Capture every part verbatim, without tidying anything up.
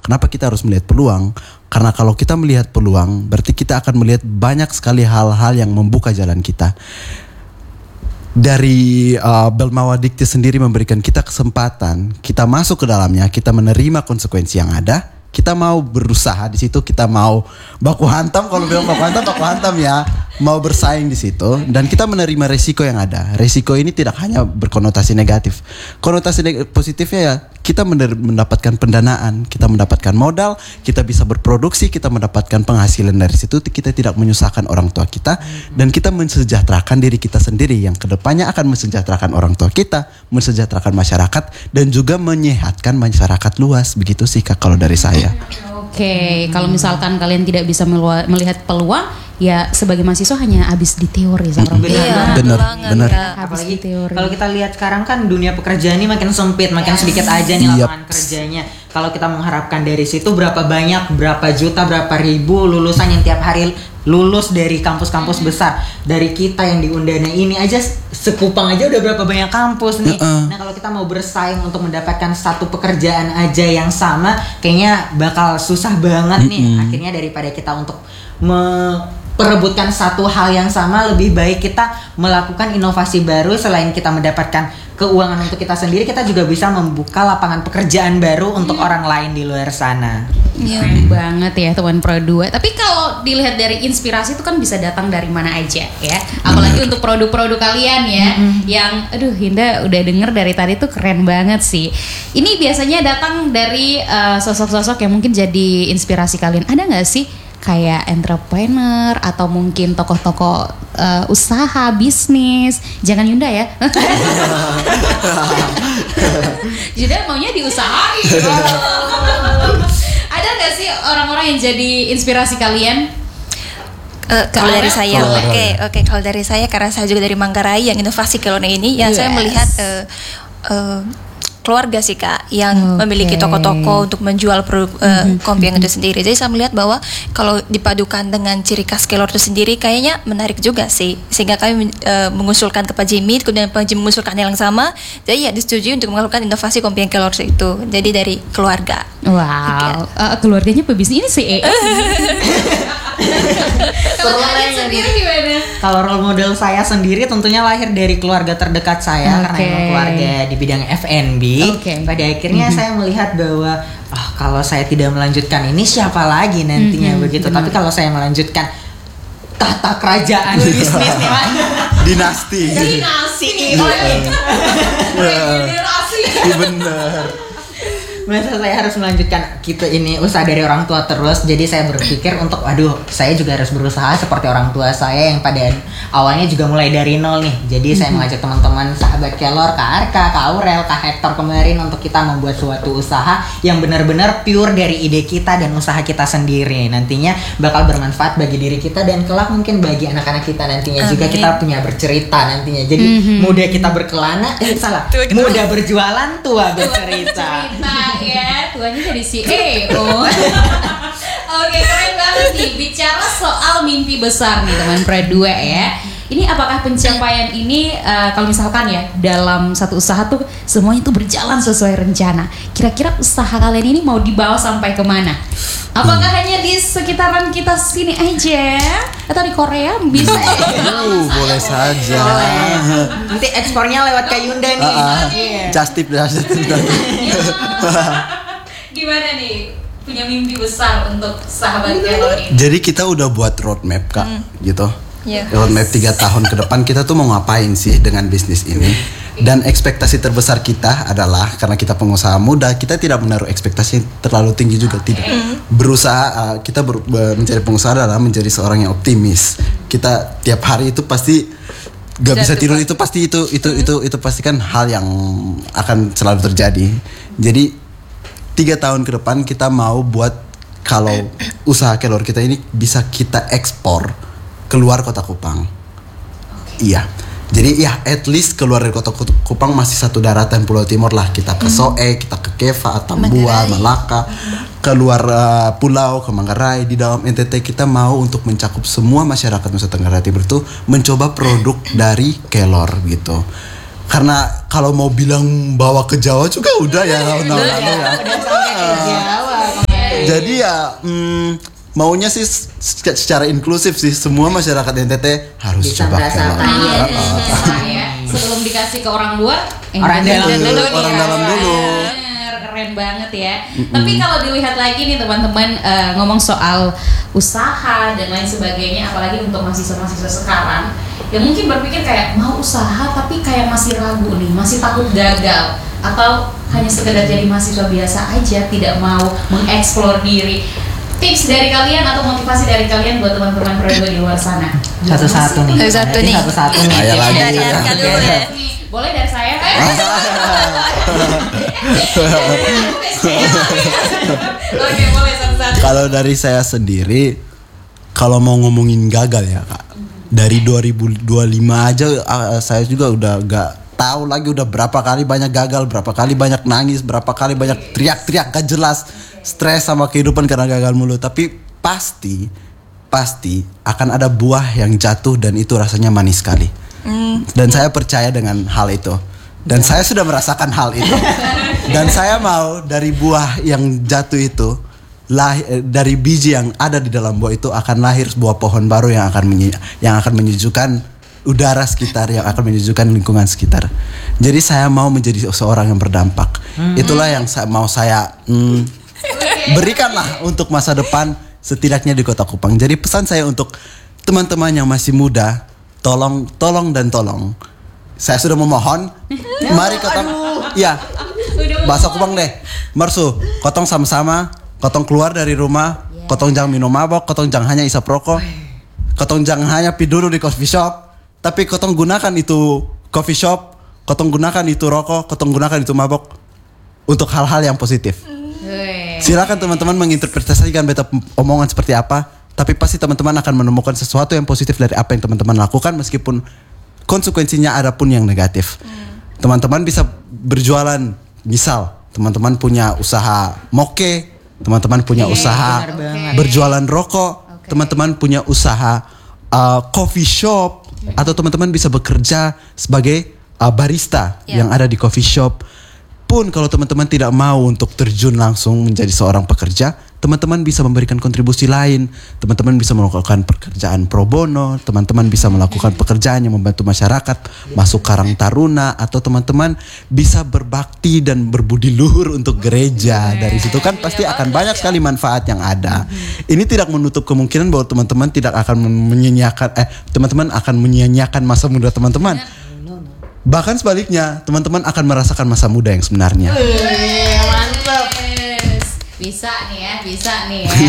Kenapa kita harus melihat peluang? Karena kalau kita melihat peluang, berarti kita akan melihat banyak sekali hal-hal yang membuka jalan kita. Dari uh, Belmawa Dikti sendiri memberikan kita kesempatan, kita masuk ke dalamnya, kita menerima konsekuensi yang ada, kita mau berusaha di situ, kita mau baku hantam, kalau bilang baku hantam, baku hantam ya, mau bersaing di situ, dan kita menerima resiko yang ada. Resiko ini tidak hanya berkonotasi negatif, konotasi neg- positifnya ya, kita mendapatkan pendanaan, kita mendapatkan modal, kita bisa berproduksi, kita mendapatkan penghasilan dari situ, kita tidak menyusahkan orang tua kita, dan kita mensejahterakan diri kita sendiri yang kedepannya akan mensejahterakan orang tua kita, mensejahterakan masyarakat, dan juga menyehatkan masyarakat luas. Begitu sih Kak kalau dari saya. Oke, okay. hmm. Kalau misalkan kalian tidak bisa melua- melihat peluang, ya sebagai mahasiswa hanya habis di teori sama orang tua. Iya, benar, benar. Habis di teori. Kalau kita lihat sekarang kan dunia pekerjaan ini makin sempit, makin yes. sedikit aja nih lapangan yep. kerjanya. Kalau kita mengharapkan dari situ berapa banyak, berapa juta, berapa ribu lulusan yang tiap hari lulus dari kampus-kampus besar. Dari kita yang di Undana ini aja sekupang aja udah berapa banyak kampus nih. Uh-uh. Nah, kalau kita mau bersaing untuk mendapatkan satu pekerjaan aja yang sama, kayaknya bakal susah banget nih. Mm-hmm. Akhirnya daripada kita untuk me- perebutkan satu hal yang sama, lebih baik kita melakukan inovasi baru. Selain kita mendapatkan keuangan untuk kita sendiri, kita juga bisa membuka lapangan pekerjaan baru untuk hmm. orang lain di luar sana. Iya hmm. banget ya teman Pro dua. Tapi kalau dilihat dari inspirasi itu kan bisa datang dari mana aja ya. Apalagi hmm. untuk produk-produk kalian ya, hmm. yang aduh Hinda udah denger dari tadi tuh keren banget sih. Ini biasanya datang dari uh, sosok-sosok yang mungkin jadi inspirasi kalian. Ada nggak sih kayak entrepreneur atau mungkin tokoh-tokoh uh, usaha bisnis? Jangan Yunda ya. Yunda maunya diusahain. Ada nggak sih orang-orang yang jadi inspirasi kalian? Uh, kalau dari saya, oke okay, oke okay. Kalau dari saya, karena saya juga dari Manggarai yang inovasi Kelone ini, yang yes. saya melihat uh, uh, keluarga sih Kak yang okay. memiliki toko-toko untuk menjual produk uh, mm-hmm. Kompiang itu sendiri. Jadi saya melihat bahwa kalau dipadukan dengan ciri khas Kelor itu sendiri kayaknya menarik juga sih. Sehingga kami uh, mengusulkan ke Pak Jimmy, kemudian Pak Jimmy mengusulkan yang sama. Jadi ya disetujui untuk melakukan inovasi Kompiang Kelor itu. Jadi dari keluarga. Wow. Uh, keluarganya pebisnis ini sih. Kalau kalian sendiri gimana? Kalau role model saya sendiri tentunya lahir dari keluarga terdekat saya, okay. karena emang keluarga di bidang F and B. Okay. Pada akhirnya mm-hmm. saya melihat bahwa oh, kalau saya tidak melanjutkan ini siapa lagi nantinya mm-hmm. begitu. Benar. Tapi kalau saya melanjutkan tahta kerajaan bisnis nih Mas. Dinasti. Dinasti nih. Generasi. Benar. Masa saya harus melanjutkan gitu ini usaha dari orang tua terus. Jadi saya berpikir untuk aduh saya juga harus berusaha seperti orang tua saya yang pada awalnya juga mulai dari nol nih. Jadi mm-hmm. saya mengajak teman-teman sahabat Kelor, Kak Arka, Kak Aurel, Kak Hector kemarin untuk kita membuat suatu usaha yang benar-benar pure dari ide kita dan usaha kita sendiri. Nantinya bakal bermanfaat bagi diri kita dan kelak mungkin bagi anak-anak kita nantinya. Okay. Juga kita punya bercerita nantinya. Jadi mm-hmm. muda kita berkelana, eh salah, muda berjualan, tua bercerita. Ya, tuanya jadi C E O. Oke, keren banget nih. Bicara soal mimpi besar nih teman Pro dua ya. Ini apakah pencapaian ini uh, kalau misalkan ya dalam satu usaha tuh semuanya tuh berjalan sesuai rencana. Kira-kira usaha kalian ini mau dibawa sampai kemana? Apakah hmm. hanya di sekitaran kita sini aja atau di Korea bisa? Uh, boleh saja. Boleh. Nanti ekspornya lewat Kak Yunda nih. Uh, uh, yeah. Just tip, just tip. Gimana nih? Punya mimpi besar untuk sahabat Kelor ini? Jadi kita udah buat roadmap Kak, hmm. gitu. Yeah. Roadmap tiga tahun ke depan kita tuh mau ngapain sih dengan bisnis ini? Dan ekspektasi terbesar kita adalah karena kita pengusaha muda, kita tidak menaruh ekspektasi terlalu tinggi juga, okay. tidak. Berusaha uh, kita ber, ber, menjadi pengusaha adalah menjadi seorang yang optimis. Kita tiap hari itu pasti gak bisa tidur, itu pasti itu itu hmm. itu itu pasti kan hal yang akan selalu terjadi. Jadi tiga tahun ke depan kita mau buat kalau usaha Kelor kita ini bisa kita ekspor keluar kota Kupang. Okay. Iya. Jadi ya at least keluar dari kota Kupang masih satu daratan Pulau Timur lah. Kita ke Soe, kita ke Keva, Tambua, Malaka, keluar uh, pulau ke Manggarai. Di dalam N T T kita mau untuk mencakup semua masyarakat Nusa Tenggara Timur itu mencoba produk dari Kelor gitu. Karena kalau mau bilang bawa ke Jawa juga udah ya tahun lalu ya. Udah sampai ke Jawa. Jadi ya hmm, maunya sih secara inklusif sih, semua masyarakat N T T harus bisa coba merasakan. kelor. Iya, ya. Sebelum dikasih ke orang luar, Orang dalam dulu, orang dalam dulu. Bener, keren banget ya. Tapi kalau dilihat lagi nih teman-teman, uh, ngomong soal usaha dan lain sebagainya, apalagi untuk mahasiswa-mahasiswa sekarang yang mungkin berpikir kayak mau usaha tapi kayak masih ragu nih, masih takut gagal, atau hanya sekedar jadi mahasiswa biasa aja, tidak mau mengeksplor diri. Tips dari kalian atau motivasi dari kalian buat teman-teman Pro dua di luar sana? Satu-satu nih. Satu-satu nih. Satu-satu nih. Saya lagi. Dari ya. Arka dulu ya. Boleh dari saya kan? Oke, boleh satu-satu. Kalau dari saya sendiri, kalau mau ngomongin gagal ya kak, dari dua ribu dua puluh lima aja uh, saya juga udah gak tahu lagi udah berapa kali banyak gagal, berapa kali banyak nangis, berapa kali banyak teriak-teriak gak jelas, stres sama kehidupan karena gagal mulu. Tapi pasti, pasti akan ada buah yang jatuh dan itu rasanya manis sekali. Mm. Dan saya percaya dengan hal itu. Dan saya sudah merasakan hal itu. Dan saya mau dari buah yang jatuh itu, lah, dari biji yang ada di dalam buah itu akan lahir sebuah pohon baru yang akan menye, yang akan menyejukkan udara sekitar, yang akan menyejukkan lingkungan sekitar. Jadi saya mau menjadi seorang yang berdampak. Mm-hmm. Itulah yang saya, mau saya mm, berikanlah untuk masa depan setidaknya di Kota Kupang. Jadi pesan saya untuk teman-teman yang masih muda, tolong, tolong dan tolong. Saya sudah memohon, mari kotong, ya, bahasa Kupang deh, Marsu, kotong sama-sama, kotong keluar dari rumah, kotong jangan minum mabok, kotong jangan hanya isap rokok, kotong jangan hanya pi dulu di coffee shop, tapi kotong gunakan itu coffee shop, kotong gunakan itu rokok, kotong gunakan itu mabok untuk hal-hal yang positif. Silakan teman-teman menginterpretasikan beta omongan seperti apa, tapi pasti teman-teman akan menemukan sesuatu yang positif dari apa yang teman-teman lakukan, meskipun konsekuensinya ada pun yang negatif. Hmm. Teman-teman bisa berjualan, misal teman-teman punya usaha moke, teman-teman punya okay, usaha okay. berjualan rokok, okay. teman-teman punya usaha uh, coffee shop, hmm. atau teman-teman bisa bekerja sebagai uh, barista yeah. yang ada di coffee shop. Pun kalau teman-teman tidak mau untuk terjun langsung menjadi seorang pekerja, teman-teman bisa memberikan kontribusi lain. Teman-teman bisa melakukan pekerjaan pro bono, teman-teman bisa melakukan pekerjaan yang membantu masyarakat, masuk Karang Taruna, atau teman-teman bisa berbakti dan berbudi luhur untuk gereja. Dari situ kan pasti akan banyak sekali manfaat yang ada. Ini tidak menutup kemungkinan bahwa teman-teman tidak akan menyia-nyiakan eh teman-teman akan menyia-nyiakan masa muda teman-teman. Bahkan sebaliknya, teman-teman akan merasakan masa muda yang sebenarnya. Wih, mantap. Bisa nih ya, bisa nih ya.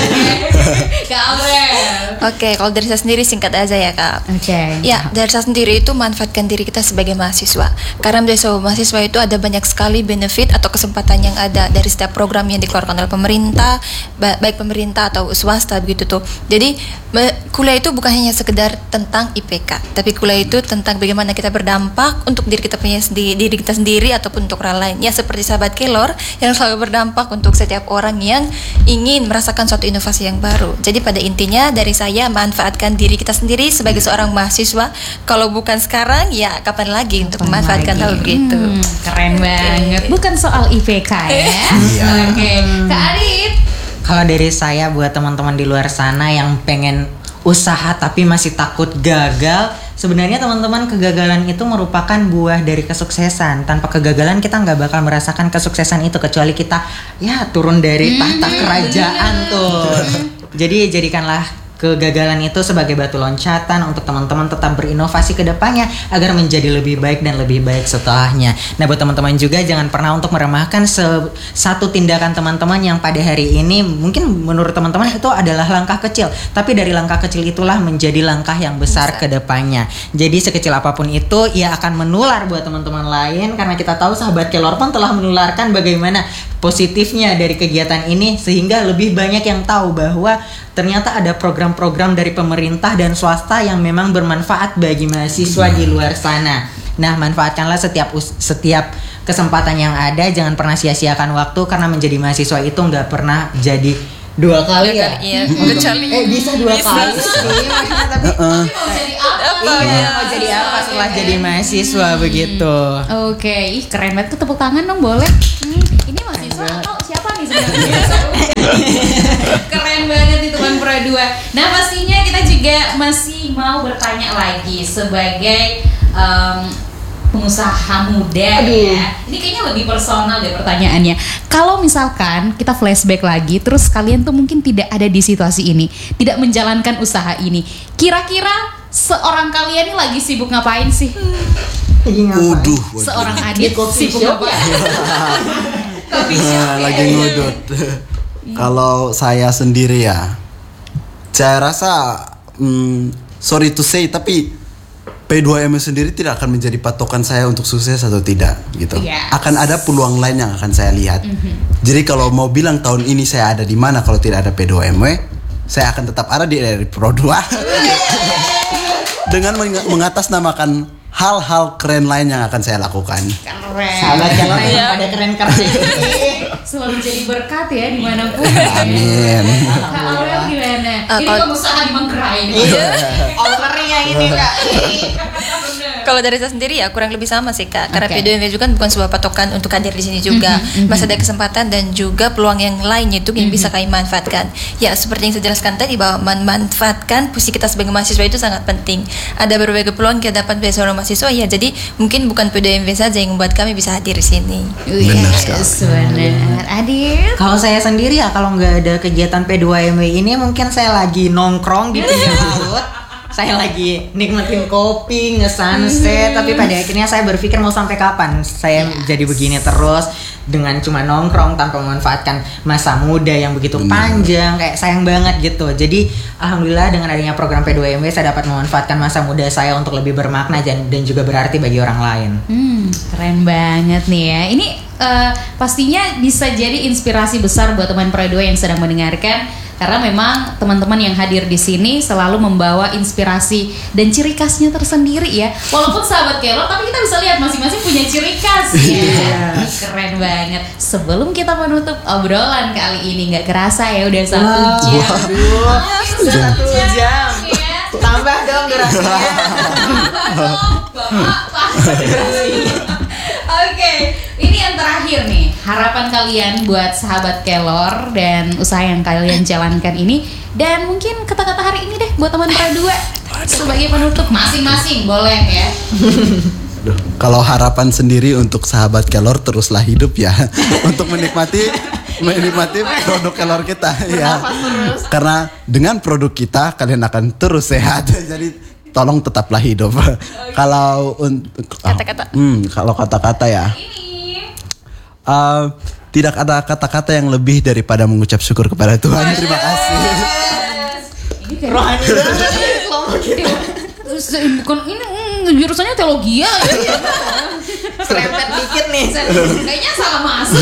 Kak Aurel. Oke, kalau dari saya sendiri singkat aja ya Kak. Oke. Okay. Ya, dari saya sendiri itu manfaatkan diri kita sebagai mahasiswa. Karena menjadi sebuah mahasiswa itu ada banyak sekali benefit atau kesempatan yang ada dari setiap program yang dikeluarkan oleh pemerintah, baik pemerintah atau swasta begitu tuh. Jadi kuliah itu bukan hanya sekedar tentang I P K, tapi kuliah itu tentang bagaimana kita berdampak untuk diri kita punya sendiri, diri kita sendiri ataupun untuk orang lain. Ya seperti sahabat Kelor yang selalu berdampak untuk setiap orang yang ingin merasakan suatu inovasi yang baru. Jadi pada intinya dari saya manfaatkan diri kita sendiri sebagai seorang mahasiswa. Kalau bukan sekarang ya kapan lagi untuk memanfaatkan hal begitu. Hmm, keren okay. banget. Bukan soal I P K ya. Oke. Okay. Kak Arif. Kalau dari saya buat teman-teman di luar sana yang pengen usaha tapi masih takut gagal, sebenarnya teman-teman kegagalan itu merupakan buah dari kesuksesan. Tanpa kegagalan kita nggak bakal merasakan kesuksesan itu kecuali kita ya turun dari tahta kerajaan tuh. Jadi jadikanlah kegagalan itu sebagai batu loncatan untuk teman-teman tetap berinovasi ke depannya agar menjadi lebih baik dan lebih baik setelahnya. Nah, buat teman-teman juga jangan pernah untuk meremehkan se- satu tindakan teman-teman yang pada hari ini mungkin menurut teman-teman itu adalah langkah kecil, tapi dari langkah kecil itulah menjadi langkah yang besar ke depannya. Jadi sekecil apapun itu ia akan menular buat teman-teman lain, karena kita tahu sahabat Kelor pun telah menularkan bagaimana positifnya dari kegiatan ini sehingga lebih banyak yang tahu bahwa ternyata ada program-program dari pemerintah dan swasta yang memang bermanfaat bagi mahasiswa di luar sana. Nah, manfaatkanlah setiap setiap kesempatan yang ada, jangan pernah sia-siakan waktu, karena menjadi mahasiswa itu nggak pernah jadi dua kali ya. Iya, kecuali eh bisa dua bisa. kali sih. Tapi uh-uh. mau jadi apa? Iya, mau jadi apa setelah okay. jadi mahasiswa hmm. begitu. Oke, okay. Ih keren banget, tepuk tangan dong boleh. Hmm, ini mahasiswa atau siapa nih sebenarnya? Keren banget itu teman Pro dua. Nah pastinya kita juga masih mau bertanya lagi sebagai um, pengusaha muda. Aduh. Ya. Ini kayaknya lebih personal deh pertanyaannya. Kalau misalkan kita flashback lagi, terus kalian tuh mungkin tidak ada di situasi ini, tidak menjalankan usaha ini, kira-kira seorang kalian ini lagi sibuk ngapain sih? Uduh, seorang Adit sibuk ngapain? Nah, lagi ngudut. Kalau saya sendiri ya, saya rasa hmm, sorry to say tapi P dua M sendiri tidak akan menjadi patokan saya untuk sukses atau tidak gitu. Yes. Akan ada peluang lain yang akan saya lihat. Mm-hmm. Jadi kalau mau bilang tahun ini saya ada di mana kalau tidak ada P dua M W, saya akan tetap ada di dari Pro dua. Dengan meng- mengatasnamakan hal-hal keren lain yang akan saya lakukan. Keren. Sahabat kalau ya. Ada keren-keren. Selalu jadi berkat ya dimanapun. Amin. Kak Aurel gimana? Uh, ini kalo... pengusaha di Manggarai. Iya. Ownernya ini Kak. Kalau dari saya sendiri ya kurang lebih sama sih Kak. Karena okay. P dua M W juga bukan sebuah patokan untuk hadir di sini juga. Mm-hmm. Masih ada kesempatan dan juga peluang yang lainnya itu yang mm-hmm. bisa kami manfaatkan. Ya seperti yang saya jelaskan tadi bahwa memanfaatkan posisi kita sebagai mahasiswa itu sangat penting. Ada berbagai peluang kita dapat sebagai seorang mahasiswa ya. Jadi mungkin bukan P dua M W saja yang membuat kami bisa hadir di sini. Benar yes, benar. Adit. Kalau saya sendiri ya kalau nggak ada kegiatan P dua M W ini mungkin saya lagi nongkrong di pinggir laut. Saya lagi nikmatin kopi, nge-sunset, hmm. tapi pada akhirnya saya berpikir mau sampai kapan saya yes. jadi begini terus dengan cuma nongkrong tanpa memanfaatkan masa muda yang begitu hmm. panjang, kayak sayang banget gitu. Jadi alhamdulillah dengan adanya program P dua M W saya dapat memanfaatkan masa muda saya untuk lebih bermakna dan, dan juga berarti bagi orang lain. Hmm, keren banget nih ya. Ini uh, pastinya bisa jadi inspirasi besar buat teman Pro dua yang sedang mendengarkan. Karena memang teman-teman yang hadir di sini selalu membawa inspirasi dan ciri khasnya tersendiri ya. Walaupun sahabat Kelor, tapi kita bisa lihat masing-masing punya ciri khas ya. Keren banget. Sebelum kita menutup obrolan kali ini, nggak kerasa ya udah satu wow. jam. Waduh, sudah satu jam. jam. Ya. Tambah dong durasinya. Bapak, Pak. Oke, ini yang terakhir nih. Harapan kalian buat sahabat Kelor dan usaha yang kalian jalankan ini, dan mungkin kata-kata hari ini deh buat teman Pro dua sebagai penutup masing-masing boleh ya. Duh, kalau harapan sendiri untuk sahabat Kelor teruslah hidup ya untuk menikmati menikmati produk Kelor kita ya. Karena dengan produk kita kalian akan terus sehat. Jadi tolong tetaplah hidup. Kalau untuk kata-kata, hmm, kalau kata-kata ya. Uh, tidak ada kata-kata yang lebih daripada mengucap syukur kepada Tuhan. Terima kasih. Ini kayak rohani banget. Bukan ini jurusannya teologi ya. Serempet dikit nih. Kayaknya salah masuk.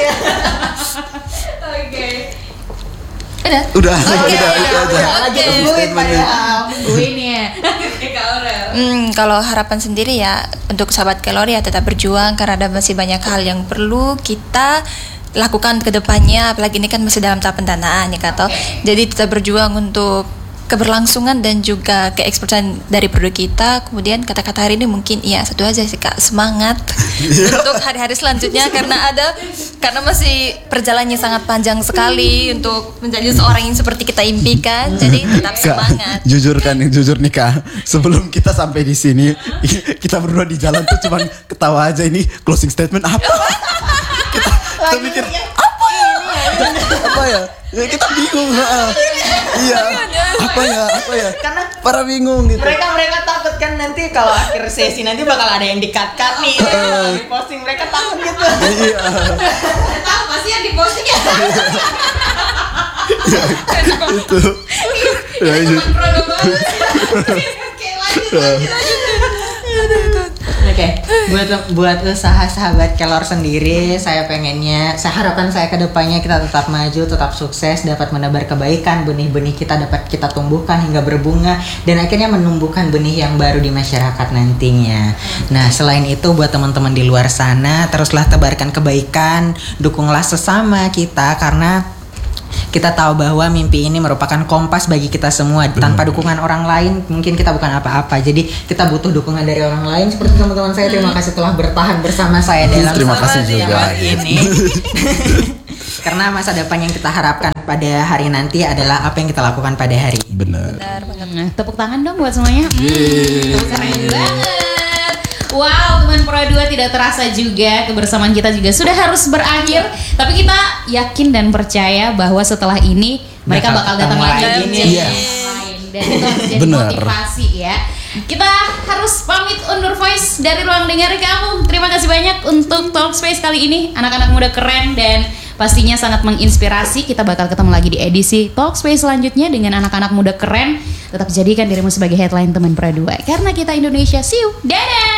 Oke. Udah. Udah. Udah. Udah. Lagi tungguin padahal. Tungguin ya. Hmm, kalau harapan sendiri ya untuk sahabat Kelor ya tetap berjuang karena ada masih banyak hal yang perlu kita lakukan ke depannya, apalagi ini kan masih dalam tahap pendanaan ya Kak. Okay. Jadi tetap berjuang untuk keberlangsungan dan juga keeksporan dari produk kita. Kemudian kata-kata hari ini mungkin ya satu aja sih Kak, semangat untuk hari-hari selanjutnya karena ada karena masih perjalanannya sangat panjang sekali untuk menjadi seorang yang seperti kita impikan. Jadi tetap semangat. Kak, jujur kan, jujur nih Kak, sebelum kita sampai di sini kita berdua di jalan tuh cuman ketawa aja, ini closing statement apa? kita kita mikir apa ya? apa ya? Ya kita bingung. Iya. Apa ya? Apa ya? Karena para bingung gitu. Mereka mereka takut kan nanti kalau akhir sesi nanti bakal ada yang di-cut-cut nih. Uh, di posting mereka takut gitu. Iya. Tahu pasti yang di-posting ya. Itu. Ya itu. Oke, lanjut lanjut. Oke, buat buat usaha sahabat Kelor sendiri, saya pengennya, saya harapan saya ke depannya kita tetap maju, tetap sukses, dapat menebar kebaikan, benih-benih kita dapat kita tumbuhkan hingga berbunga dan akhirnya menumbuhkan benih yang baru di masyarakat nantinya. Nah, selain itu buat teman-teman di luar sana, teruslah tebarkan kebaikan, dukunglah sesama kita karena kita tahu bahwa mimpi ini merupakan kompas bagi kita semua. Tanpa dukungan orang lain mungkin kita bukan apa-apa. Jadi kita butuh dukungan dari orang lain. Seperti teman-teman saya, terima kasih telah bertahan bersama saya dalam terima kasih juga ini. Karena masa depan yang kita harapkan pada hari nanti adalah apa yang kita lakukan pada hari. Benar. Nah, tepuk tangan dong buat semuanya. Hmm, keren banget. Wow, teman Pro dua, tidak terasa juga kebersamaan kita juga sudah harus berakhir. Tapi kita yakin dan percaya bahwa setelah ini mereka bakal datang lagi di yes. lain. Dan itu harus jadi Bener. motivasi ya. Kita harus pamit undur voice dari ruang dengar kamu. Terima kasih banyak untuk Talkspace kali ini, anak-anak muda keren dan pastinya sangat menginspirasi. Kita bakal ketemu lagi di edisi Talkspace selanjutnya dengan anak-anak muda keren. Tetap jadikan dirimu sebagai headline teman Pro dua, karena kita Indonesia. See you, dadah.